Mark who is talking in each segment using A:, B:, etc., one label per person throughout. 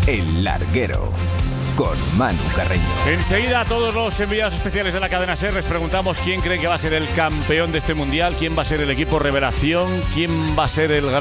A: El Larguero, con Manu Carreño.
B: Enseguida a todos los enviados especiales de la cadena SER les preguntamos quién cree que va a ser el campeón de este mundial, quién va a ser el equipo revelación, quién va a ser el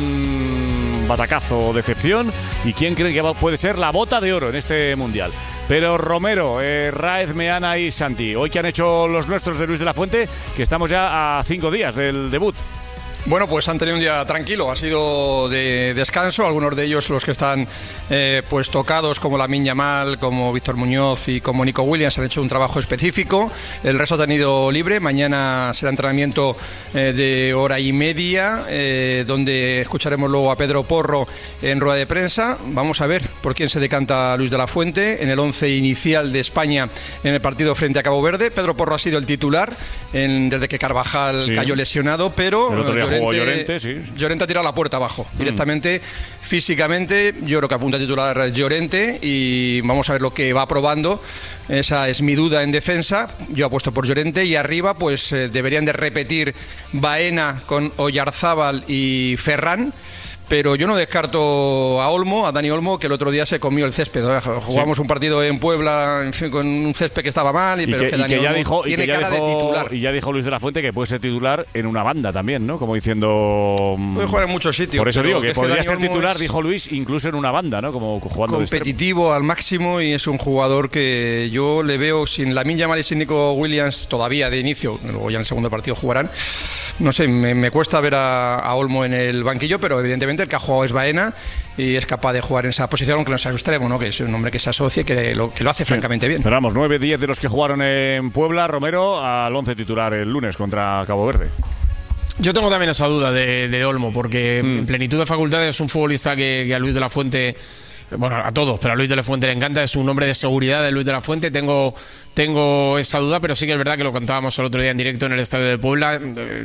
B: gran batacazo o decepción y quién cree que puede ser la bota de oro en este mundial. Pero Romero, Raez, Meana y Santi, hoy que han hecho los nuestros de Luis de la Fuente, que estamos ya a 5 días del debut.
C: Bueno, pues han tenido un día tranquilo, ha sido de descanso, algunos de ellos los que están pues tocados, como Lamine Yamal, como Víctor Muñoz y como Nico Williams, han hecho un trabajo específico, el resto ha tenido libre, mañana será entrenamiento de hora y media, donde escucharemos luego a Pedro Porro en rueda de prensa. Vamos a ver por quién se decanta Luis de la Fuente en el 11 inicial de España en el partido frente a Cabo Verde. Pedro Porro ha sido el titular desde que Carvajal cayó lesionado, pero
B: el otro día jugó Llorente, sí.
C: Llorente ha tirado la puerta abajo directamente. Físicamente yo creo que apunta a titular Llorente y vamos a ver lo que va probando. Esa es mi duda en defensa. Yo apuesto por Llorente y arriba pues deberían de repetir Baena con Oyarzábal y Ferran. Pero yo no descarto a Olmo, a Dani Olmo, que el otro día se comió el césped. Jugamos un partido en Puebla, en fin, con un césped que estaba mal, pero es que Dani Olmo tiene cara de titular.
B: Y ya dijo Luis de la Fuente que puede ser titular en una banda también, ¿no? Como diciendo...
C: Puede jugar en muchos sitios.
B: Por eso digo que podría ser titular,
C: es
B: dijo Luis, incluso en una banda, ¿no? Como jugando
C: competitivo al máximo y es un jugador que yo le veo sin Lamine Yamal y sin Nico Williams todavía de inicio, luego ya en el segundo partido jugarán. No sé, me cuesta ver a Olmo en el banquillo, pero evidentemente el que ha jugado es Baena y es capaz de jugar en esa posición, aunque no sea extremo, ¿no? Que es un hombre que se asocie, que lo hace francamente bien.
B: Pero vamos, 9-10 de los que jugaron en Puebla, Romero, al 11 titular el lunes contra Cabo Verde.
D: Yo tengo también esa duda de Olmo, porque en plenitud de facultades es un futbolista que a Luis de la Fuente... Bueno, a todos, pero a Luis de la Fuente le encanta, es un hombre de seguridad de Luis de la Fuente. Tengo esa duda, pero sí que es verdad que lo contábamos el otro día en directo en el Estadio de Puebla.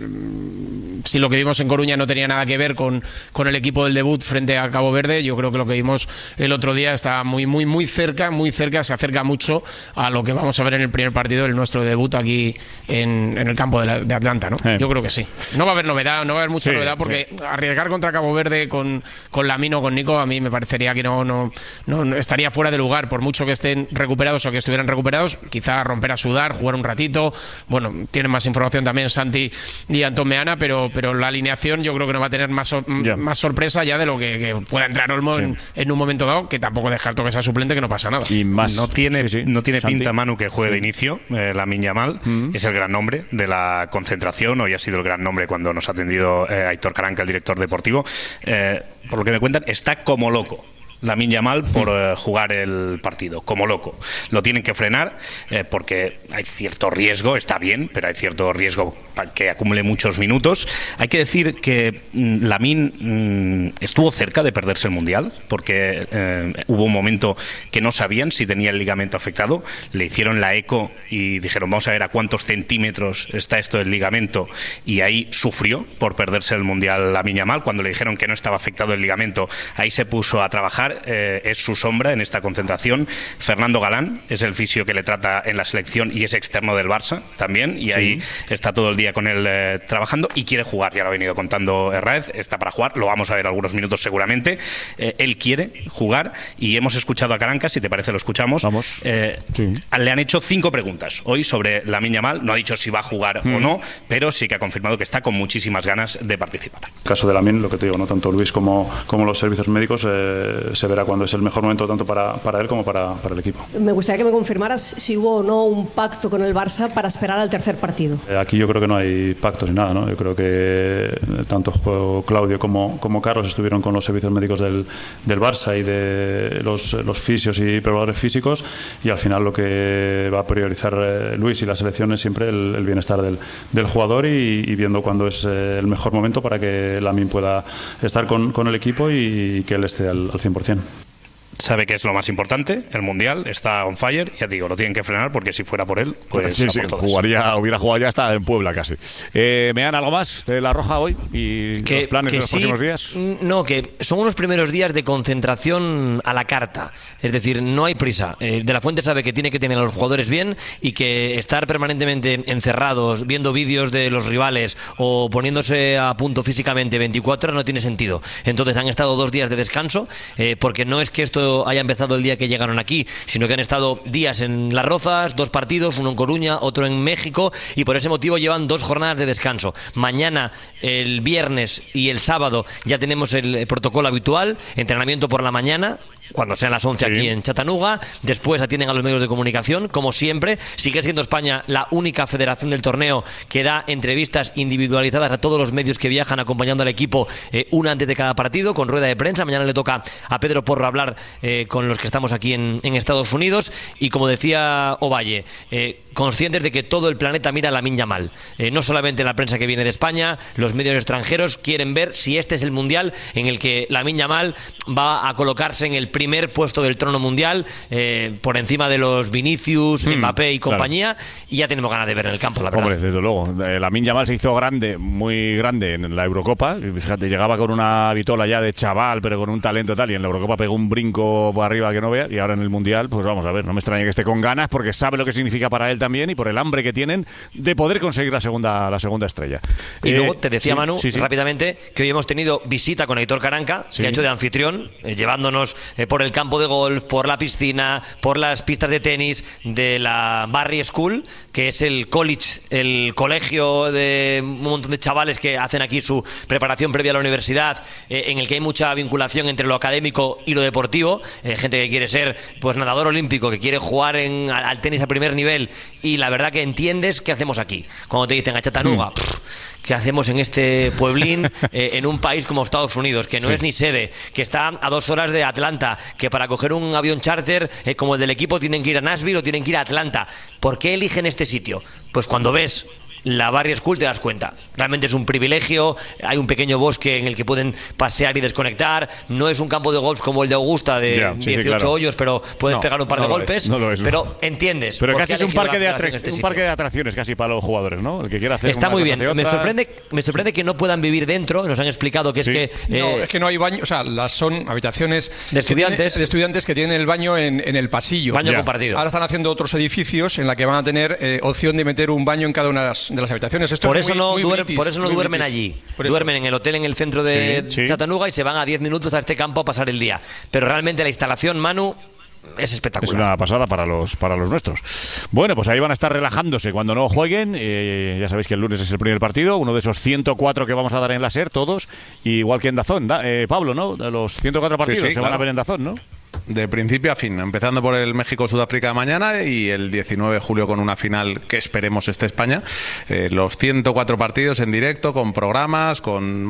D: Si lo que vimos en Coruña no tenía nada que ver con el equipo del debut frente a Cabo Verde, yo creo que lo que vimos el otro día está muy cerca, se acerca mucho a lo que vamos a ver en el primer partido, el nuestro debut aquí en el campo de Atlanta, ¿no? Yo creo que sí. No va a haber novedad, no va a haber mucha novedad, porque arriesgar contra Cabo Verde con Lamine o con Nico, a mí me parecería que no estaría fuera de lugar, por mucho que estén recuperados o que estuvieran recuperados, quizá romper a sudar, jugar un ratito. Bueno, tienen más información también Santi y Antón Meana, pero la alineación yo creo que no va a tener más sorpresa ya de lo que pueda entrar Olmo en un momento dado, que tampoco descarto que sea suplente, que no pasa nada.
E: Y más, no tiene pinta, Manu, que juegue de inicio. Lamine Yamal es el gran nombre de la concentración, hoy ha sido el gran nombre cuando nos ha atendido Aitor Caranca, el director deportivo. Por lo que me cuentan, está como loco Lamine Yamal por jugar el partido, como loco. Lo tienen que frenar porque hay cierto riesgo, está bien, pero hay cierto riesgo para que acumule muchos minutos. Hay que decir que Lamine estuvo cerca de perderse el Mundial, porque hubo un momento que no sabían si tenía el ligamento afectado. Le hicieron la eco y dijeron, vamos a ver a cuántos centímetros está esto del ligamento, y ahí sufrió por perderse el Mundial Lamine Yamal. Cuando le dijeron que no estaba afectado el ligamento, ahí se puso a trabajar. Es su sombra en esta concentración. Fernando Galán es el fisio que le trata en la selección y es externo del Barça también, y ahí está todo el día con él trabajando y quiere jugar, ya lo ha venido contando Raez, está para jugar, lo vamos a ver algunos minutos seguramente. Él quiere jugar y hemos escuchado a Caranca, si te parece lo escuchamos.
B: Vamos.
E: Le han hecho 5 preguntas hoy sobre Lamine Yamal, no ha dicho si va a jugar o no, pero sí que ha confirmado que está con muchísimas ganas de participar.
F: En el caso de Lamine, lo que te digo, no tanto Luis como los servicios médicos, se verá cuando es el mejor momento tanto para él como para el equipo.
G: Me gustaría que me confirmaras si hubo o no un pacto con el Barça para esperar al tercer partido.
F: Aquí yo creo que no hay pactos ni nada, ¿no? Yo creo que tanto Claudio como Carlos estuvieron con los servicios médicos del Barça y de los fisios y preparadores físicos, y al final lo que va a priorizar Luis y la selección es siempre el bienestar del jugador y viendo cuándo es el mejor momento para que Lamine pueda estar con el equipo y que él esté al 100%.
E: Sabe que es lo más importante, el Mundial, está on fire, ya digo, lo tienen que frenar porque si fuera por él, pues
B: hubiera jugado ya hasta en Puebla casi. ¿Me algo más de La Roja hoy y los planes de los próximos días?
H: No, que son unos primeros días de concentración a la carta, es decir, no hay prisa. De la Fuente sabe que tiene que tener a los jugadores bien y que estar permanentemente encerrados, viendo vídeos de los rivales o poniéndose a punto físicamente 24 horas no tiene sentido. Entonces han estado 2 días de descanso, porque no es que esto solo haya empezado el día que llegaron aquí, sino que han estado días en Las Rozas, 2 partidos, uno en Coruña, otro en México, y por ese motivo llevan 2 jornadas de descanso. Mañana, el viernes y el sábado ya tenemos el protocolo habitual, entrenamiento por la mañana, cuando sean las 11 aquí en Chattanooga. Después atienden a los medios de comunicación, como siempre. Sigue siendo España la única federación del torneo que da entrevistas individualizadas a todos los medios que viajan acompañando al equipo, una antes de cada partido, con rueda de prensa. Mañana le toca a Pedro Porro hablar con los que estamos aquí en Estados Unidos. Y como decía Ovalle, conscientes de que todo el planeta mira a Lamine Yamal. No solamente la prensa que viene de España, los medios extranjeros quieren ver si este es el mundial en el que Lamine Yamal va a colocarse en el primer puesto del trono mundial, por encima de los Vinicius, Mbappé y compañía, y ya tenemos ganas de ver en el campo, la verdad.
B: Hombre, desde luego. Lamine Yamal se hizo grande, muy grande en la Eurocopa. Fíjate, llegaba con una vitola ya de chaval, pero con un talento tal, y en la Eurocopa pegó un brinco por arriba que no vea, y ahora en el mundial, pues vamos a ver, no me extraña que esté con ganas, porque sabe lo que significa para él también, y por el hambre que tienen de poder conseguir la segunda estrella.
H: Y luego te decía, Manu, rápidamente, que hoy hemos tenido visita con Aitor Karanka, que ha hecho de anfitrión, llevándonos por el campo de golf, por la piscina, por las pistas de tenis de la Barry School, que es el college, el colegio de un montón de chavales que hacen aquí su preparación previa a la universidad, en el que hay mucha vinculación entre lo académico y lo deportivo, gente que quiere ser pues nadador olímpico, que quiere jugar al tenis a primer nivel, y la verdad que entiendes qué hacemos aquí. Cuando te dicen a Chattanooga, ¿qué hacemos en este pueblín, en un país como Estados Unidos, que no es ni sede, que está a 2 horas de Atlanta, que para coger un avión charter como el del equipo tienen que ir a Nashville o tienen que ir a Atlanta? ¿Por qué eligen este sitio? Pues cuando ves la Barry School te das cuenta. Realmente es un privilegio, hay un pequeño bosque en el que pueden pasear y desconectar, no es un campo de golf como el de Augusta de 18 hoyos, pero puedes pegar un par de golpes, pero entiendes.
B: Pero casi es un parque de atracciones casi para los jugadores, ¿no? El que quiera hacer
H: está muy bien. Me sorprende que no puedan vivir dentro. Nos han explicado que
C: es que no hay baño, o sea, son habitaciones
H: de
C: estudiantes que tienen el baño en el pasillo.
H: Baño compartido.
C: Ahora están haciendo otros edificios en la que van a tener opción de meter un baño en cada una de las habitaciones.
H: Por eso no duermen allí. Duermen en el hotel en el centro de Chattanooga y se van a 10 minutos a este campo a pasar el día. Pero realmente la instalación, Manu, es espectacular.
B: Es una pasada para los nuestros. Bueno, pues ahí van a estar relajándose cuando no jueguen. Ya sabéis que el lunes es el primer partido, uno de esos 104 que vamos a dar en la SER, todos, igual que en DAZN. Pablo, ¿no? Los 104 partidos se van a ver en DAZN, ¿no?
I: De principio a fin, empezando por el México-Sudáfrica de mañana y el 19 de julio con una final que esperemos esté España. Los 104 partidos en directo, con programas, con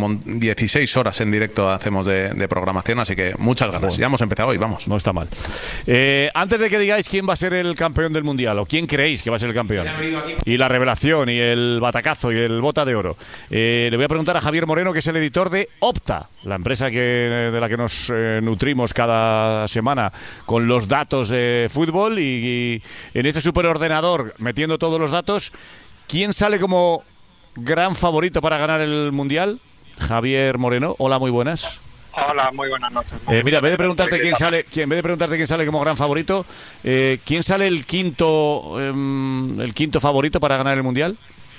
I: 16 horas en directo hacemos de programación, así que muchas ganas. Bueno, ya hemos empezado hoy, vamos.
B: No está mal. Antes de que digáis quién va a ser el campeón del Mundial, o quién creéis que va a ser el campeón, y la revelación, y el batacazo, y el bota de oro, le voy a preguntar a Javier Moreno, que es el editor de Opta, la empresa de la que nos nutrimos cada semana con los datos de fútbol, y en ese superordenador metiendo todos los datos, ¿quién sale como gran favorito para ganar el Mundial? Javier Moreno, hola, muy buenas.
J: Hola, muy buenas noches.
B: Mira, en vez de preguntarte quién sale como gran favorito, ¿quién sale el quinto favorito para ganar el Mundial?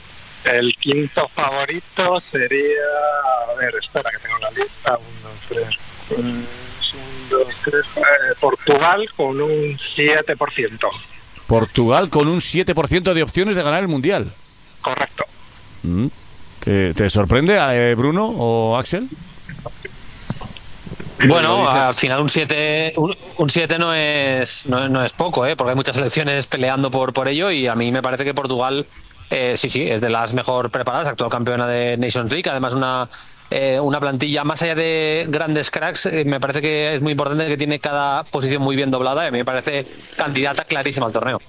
J: El quinto favorito sería, a ver, espera que tengo la lista, 1, 2, 3, Portugal con un 7%.
B: Portugal con un 7% de opciones de ganar el Mundial.
J: Correcto.
B: ¿Te sorprende, Bruno o Axel?
K: Bueno, al final un 7 no es poco, porque hay muchas selecciones peleando por ello, y a mí me parece que Portugal sí, es de las mejor preparadas, actual campeona de Nations League, además una plantilla más allá de grandes cracks, me parece que es muy importante, que tiene cada posición muy bien doblada, y a mí me parece candidata clarísima al torneo.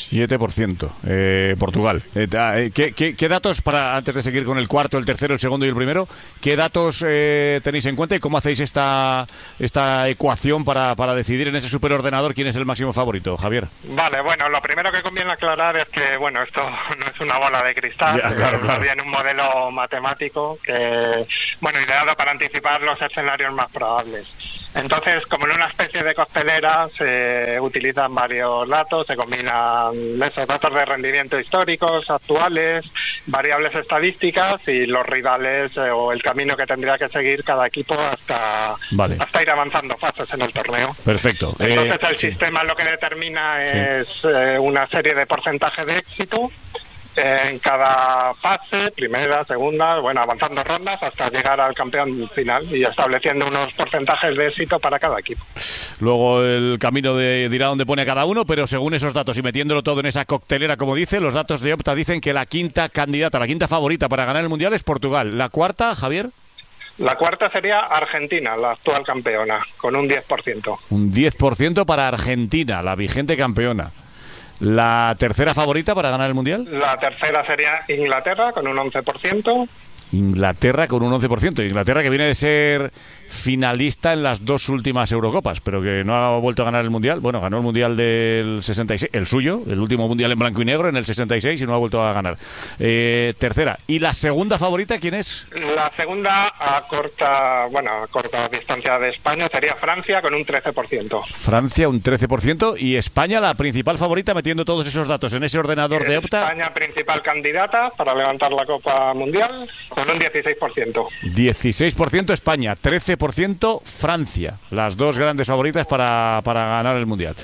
B: 7%, Portugal. ¿Qué datos, antes de seguir con el cuarto, el tercero, el segundo y el primero, qué datos tenéis en cuenta y cómo hacéis esta ecuación para decidir en ese superordenador quién es el máximo favorito, Javier?
J: Vale, bueno, lo primero que conviene aclarar es que, bueno, esto no es una bola de cristal, es bien un modelo matemático que, bueno, ideado para anticipar los escenarios más probables. Entonces, como en una especie de costelera, se utilizan varios datos, se combinan esos datos de rendimiento históricos, actuales, variables estadísticas y los rivales o el camino que tendría que seguir cada equipo hasta ir avanzando fases en el torneo.
B: Perfecto.
J: Entonces el sistema lo que determina es una serie de porcentajes de éxito en cada fase, primera, segunda, avanzando rondas hasta llegar al campeón final y estableciendo unos porcentajes de éxito para cada equipo.
B: Luego el camino dirá dónde pone a cada uno, pero según esos datos y metiéndolo todo en esa coctelera, como dice, los datos de Opta dicen que la quinta candidata, la quinta favorita para ganar el Mundial es Portugal. ¿La cuarta, Javier?
J: La cuarta sería Argentina, la actual campeona, con un 10%.
B: Un 10% para Argentina, la vigente campeona. ¿La tercera favorita para ganar el Mundial?
J: La tercera sería Inglaterra, con un 11%.
B: Inglaterra con un 11%. Inglaterra que viene de ser finalista en las dos últimas Eurocopas, pero que no ha vuelto a ganar el Mundial. Bueno, ganó el Mundial del 66, el suyo, el último Mundial en blanco y negro en el 66 y no ha vuelto a ganar. Tercera. ¿Y la segunda favorita quién es?
J: La segunda a corta distancia de España sería Francia con un 13%.
B: Francia un 13% y España la principal favorita, metiendo todos esos datos en ese ordenador de Opta.
J: España principal candidata para levantar la Copa Mundial con un 16%.
B: 16% España, 13% Francia, las dos grandes favoritas para ganar el Mundial.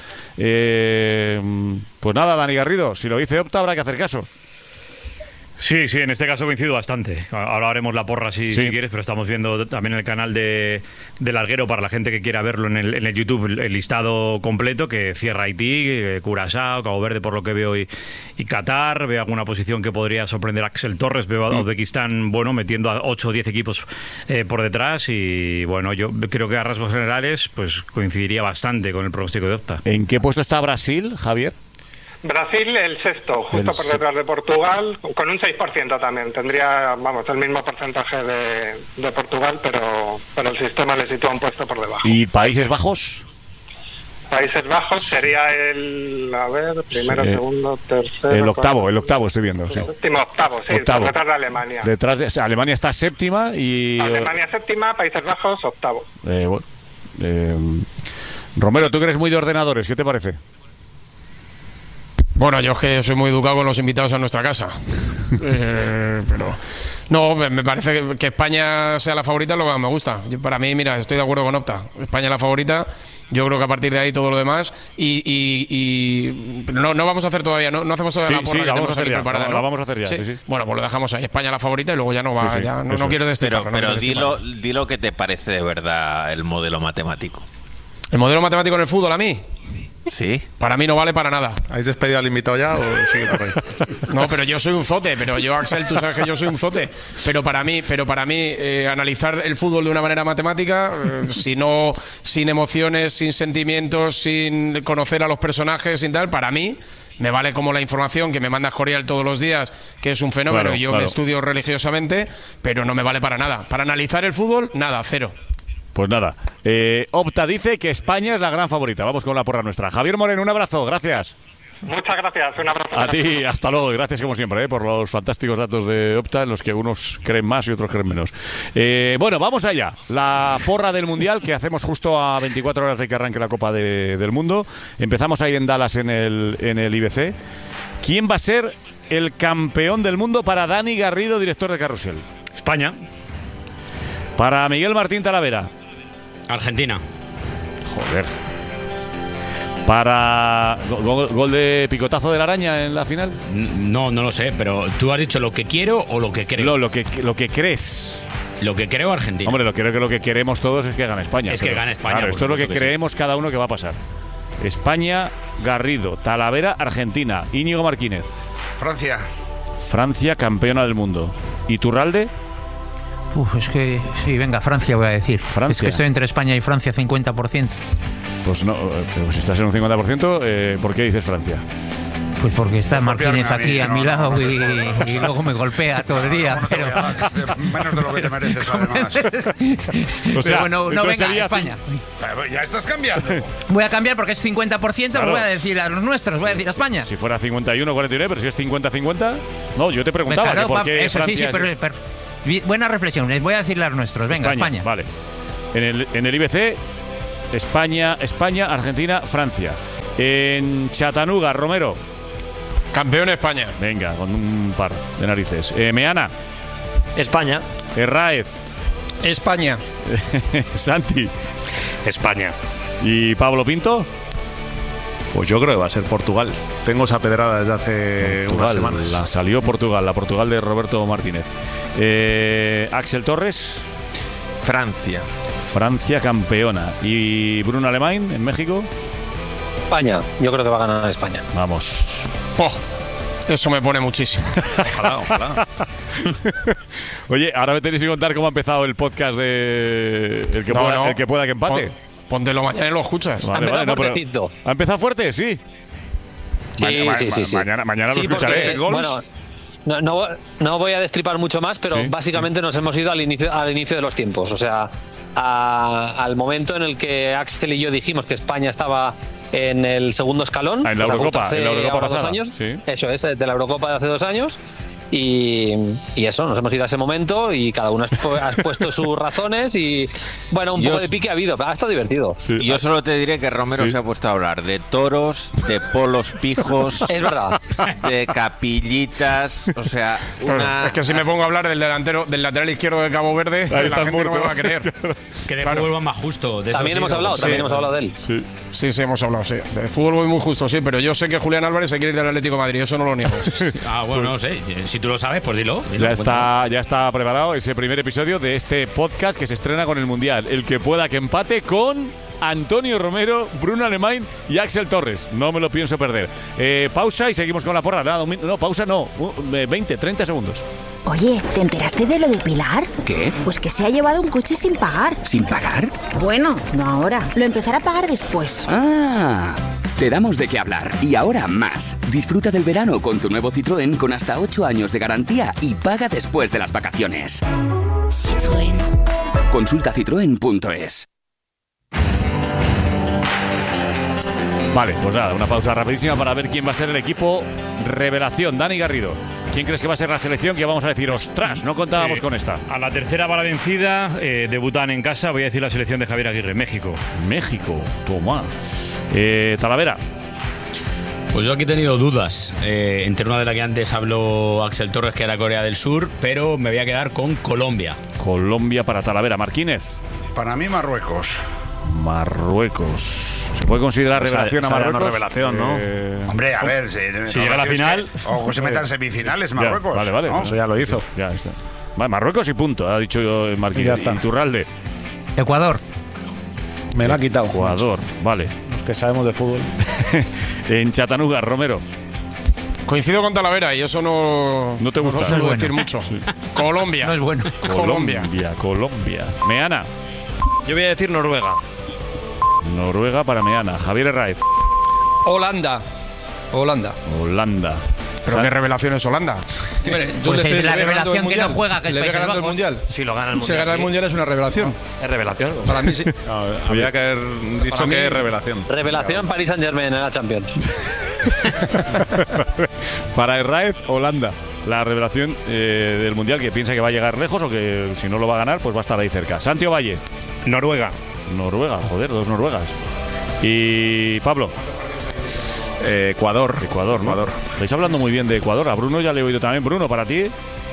B: Pues nada, Dani Garrido, si lo dice Opta habrá que hacer caso.
L: Sí, en este caso coincido bastante. Ahora haremos la porra si quieres, pero estamos viendo también en el canal de Larguero, para la gente que quiera verlo en el YouTube, el listado completo, que cierra Haití, Curazao, Cabo Verde por lo que veo y Qatar. Veo alguna posición que podría sorprender a Axel Torres, veo a Uzbekistán, metiendo a 8 o 10 equipos por detrás y yo creo que a rasgos generales pues coincidiría bastante con el pronóstico de Opta.
B: ¿En qué puesto está Brasil, Javier?
J: Brasil el sexto, justo por detrás de Portugal, con un 6% también. Tendría, el mismo porcentaje de Portugal, pero el sistema le sitúa un puesto por debajo.
B: ¿Y Países Bajos?
J: Países Bajos sería primero, segundo, tercero...
B: El octavo estoy viendo. Sí.
J: Último octavo, por detrás de Alemania.
B: Alemania está séptima y...
J: Alemania séptima, Países Bajos octavo.
B: Romero, tú que eres muy de ordenadores, ¿qué te parece?
D: Bueno, yo es que soy muy educado con los invitados a nuestra casa. Pero no, me parece que España sea la favorita es lo que más me gusta. Para mí, mira, estoy de acuerdo con Opta. España es la favorita. Yo creo que a partir de ahí todo lo demás no vamos a hacer todavía, no hacemos todavía la porra que tenemos aquí preparada, ¿no?
B: La vamos a hacer ya. Sí.
D: Bueno, pues lo dejamos ahí. España la favorita y luego ya no va, no quiero destilarlo.
M: Pero dilo que te parece de verdad el modelo matemático.
D: ¿El modelo matemático en el fútbol a mí?
M: Sí.
D: Para mí no vale para nada.
I: ¿Habéis despedido al invitado ya o sigue por ahí?
D: No, pero yo soy un zote, Axel, tú sabes que yo soy un zote. Pero para mí, analizar el fútbol de una manera matemática, sin emociones, sin sentimientos, sin conocer a los personajes, sin tal, para mí me vale como la información que me manda Escorial todos los días, que es un fenómeno, y yo me estudio religiosamente, pero no me vale para nada. Para analizar el fútbol, nada, cero.
B: Pues nada, Opta dice que España es la gran favorita. Vamos con la porra nuestra. Javier Moreno, un abrazo, gracias.
J: Muchas gracias, un abrazo.
B: A ti, hasta luego, y gracias como siempre por los fantásticos datos de Opta, en los que unos creen más y otros creen menos. Vamos allá. La porra del Mundial, que hacemos justo a 24 horas de que arranque la Copa del Mundo. Empezamos ahí en Dallas en el IBC. ¿Quién va a ser el campeón del mundo para Dani Garrido, director de Carrusel?
L: España.
B: Para Miguel Martín Talavera.
N: Argentina.
B: Joder. ¿Para gol de picotazo de la araña en la final?
N: No lo sé, pero ¿tú has dicho lo que quiero o lo que creo?
B: No, lo que crees.
N: Lo que creo, Argentina.
B: Hombre, lo que queremos todos es que gane España.
N: Que gane España.
B: Claro, esto es lo que creemos cada uno que va a pasar. España, Garrido, Talavera, Argentina. Íñigo Martínez. Francia, campeona del mundo. ¿Y Turralde?
O: Es que sí, venga, Francia voy a decir.
B: Francia.
O: Es que estoy entre España y Francia 50%.
B: Pues no, pero si estás en un 50%, ¿por qué dices Francia?
O: Pues porque está Martínez aquí a mi lado y luego me golpea todo el día. Pero...
P: Menos de lo que te mereces, además.
B: O sea,
O: no venga, España.
P: Ya estás cambiando.
O: Voy a cambiar porque es 50%, claro. Voy a decir a los nuestros, voy a decir a España.
B: Si fuera 51-49, pero si es 50-50... No, yo te preguntaba
O: claro,
B: que por qué
O: eso,
B: Francia...
O: Sí, pero buena reflexión, les voy a decir los nuestros. Venga, España.
B: Vale. En el IBC, España, Argentina, Francia. En Chattanooga, Romero.
D: Campeón España.
B: Venga, con un par de narices. Meana.
H: España.
B: Herráez.
C: España.
B: Santi.
E: España.
B: ¿Y Pablo Pinto?
I: Pues yo creo que va a ser Portugal. Tengo esa pedrada desde hace unas semanas.
B: La salió Portugal, la Portugal de Roberto Martínez. Axel Torres.
M: Francia.
B: Francia campeona. ¿Y Bruno Alemán en México?
K: España. Yo creo que va a ganar España.
B: Vamos.
D: Eso me pone muchísimo.
I: Ojalá.
B: Oye, ahora me tenéis que contar cómo ha empezado el podcast de el que pueda que empate.
D: Póntelo mañana y lo escuchas.
B: Vale, ¿ha empezado fuerte? Sí.
K: Sí.
B: Mañana lo escucharé.
K: Bueno, no voy a destripar mucho más, pero básicamente nos hemos ido al inicio de los tiempos. O sea, al momento en el que Axel y yo dijimos que España estaba en el segundo escalón.
B: En la Eurocopa pasada.
K: 2 años.
B: Sí.
K: Eso es, de la Eurocopa de hace 2 años. Y eso, nos hemos ido a ese momento y cada uno ha puesto sus razones y bueno, un poco de pique ha habido, pero ha estado divertido.
M: Sí. Yo solo te diré que Romero se ha puesto a hablar de toros, de polos pijos,
K: es verdad,
M: de capillitas, o sea,
D: es que si me pongo a hablar del lateral izquierdo de Cabo Verde, la gente no me va a creer.
N: Que de fútbol va más justo.
K: También hemos hablado de él.
D: Sí, hemos hablado, sí. De fútbol voy muy justo, sí, pero yo sé que Julián Álvarez se quiere ir del Atlético de Madrid, eso no lo niego.
N: Bueno, no sé, si tú lo sabes, pues dilo.
B: Ya está preparado ese primer episodio de este podcast que se estrena con el Mundial. El que pueda que empate con Antonio Romero, Bruno Alemán y Axel Torres. No me lo pienso perder. Pausa y seguimos con la porra. No, pausa no. 30 segundos.
Q: Oye, ¿te enteraste de lo de Pilar?
A: ¿Qué?
Q: Pues que se ha llevado un coche sin pagar.
A: ¿Sin pagar?
Q: Bueno, no ahora. Lo empezará a pagar después.
A: Ah, te damos de qué hablar. Y ahora más. Disfruta del verano con tu nuevo Citroën con hasta 8 años de garantía y paga después de las vacaciones.
Q: Citroën.
A: Consulta citroen.es.
B: Vale, pues nada, una pausa rapidísima para ver quién va a ser el equipo revelación. Dani Garrido, ¿quién crees que va a ser la selección que vamos a decir, ostras, no contábamos con esta?
L: A la tercera va la vencida, debutan en casa, voy a decir la selección de Javier Aguirre, México.
B: México, toma. Talavera.
N: Pues yo aquí he tenido dudas, entre una de las que antes habló Axel Torres, que era Corea del Sur, pero me voy a quedar con Colombia.
B: Colombia para Talavera. Marquínez.
P: Para mí, Marruecos.
B: ¿Se puede considerar revelación a Marruecos?
E: No revelación, ¿no?
P: Hombre, a ver,
B: si llega a la final.
P: Ojo, se metan semifinales, Marruecos.
B: Ya, vale,
P: ¿no?
B: eso ya lo hizo. Ya está. Vale, Marruecos y punto, ha dicho Marquínez. Ya está. Iturralde.
O: Ecuador.
C: Me lo ha quitado.
B: Ecuador, vale.
C: Los que sabemos de fútbol.
B: En Chattanooga, Romero.
D: Coincido con Talavera y eso no
B: te gusta.
D: No suelo decir mucho. Colombia.
O: No es bueno.
B: Colombia. Meana.
H: Yo voy a decir Noruega.
B: Noruega para Meana. Javier Herráez.
C: Holanda.
D: ¿Pero qué revelación es Holanda?
O: Hombre, pues es la revelación que no juega, que
C: le ve ganando el Mundial.
H: Si lo gana el Mundial.
C: Si gana el Mundial es una revelación.
H: Es revelación.
C: Para mí sí.
I: Había que haber dicho que es revelación.
K: Revelación Paris Saint-Germain en la Champions.
B: Para Herráez, Holanda. La revelación del Mundial, que piensa que va a llegar lejos o que si no lo va a ganar, pues va a estar ahí cerca. Santi Valle.
E: Noruega,
B: joder, 2 noruegas. Y Pablo.
I: Ecuador,
B: ¿no? Estáis hablando muy bien de Ecuador. A Bruno ya le he oído también. Bruno, ¿para ti?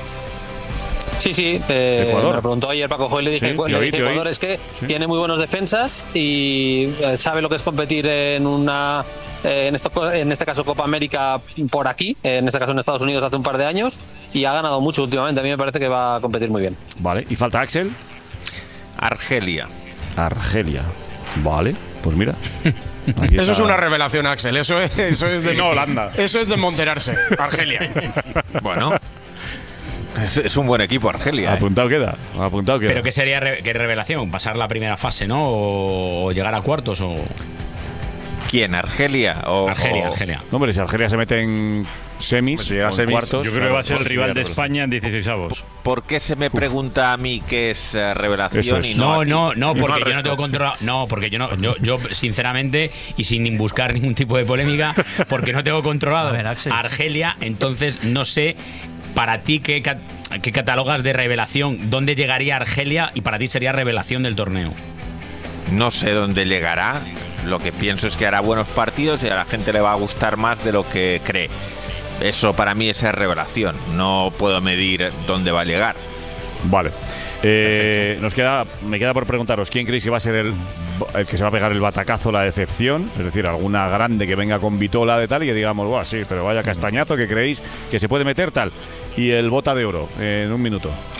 K: Sí. Me preguntó ayer Paco Joy, le dije, Ecuador es que tiene muy buenos defensas y sabe lo que es competir en este caso Copa América por aquí, en este caso en Estados Unidos hace un par de años, y ha ganado mucho últimamente. A mí me parece que va a competir muy bien.
B: Vale, ¿y falta Axel?
M: Argelia.
B: Vale, pues mira.
D: Eso es una revelación, Axel. Eso es de
E: no, Holanda.
D: Eso es desmonterarse. Argelia.
M: Bueno, es un buen equipo, Argelia.
B: Apuntado queda.
N: Pero ¿qué sería qué revelación? ¿Pasar la primera fase, no? ¿O llegar a cuartos? O...
M: ¿Quién? ¿Argelia?
N: Argelia.
B: No, hombre, si Argelia se mete en semis, cuartos.
L: Yo creo que va a ser el rival de España en 16avos.
M: ¿Por qué se me pregunta a mí qué es revelación y
N: no? No, porque yo no tengo controlado. No, porque yo sinceramente y sin buscar ningún tipo de polémica, porque no tengo controlado Argelia, entonces no sé para ti qué catalogas de revelación, dónde llegaría Argelia y para ti sería revelación del torneo.
M: No sé dónde llegará. Lo que pienso es que hará buenos partidos y a la gente le va a gustar más de lo que cree. Eso para mí es revelación. No puedo medir dónde va a llegar.
B: Vale. Me queda por preguntaros quién creéis que va a ser el que se va a pegar el batacazo, la decepción, es decir, alguna grande que venga con vitola de tal y que digamos, sí, pero vaya castañazo que creéis que se puede meter tal. Y el bota de oro, en un minuto.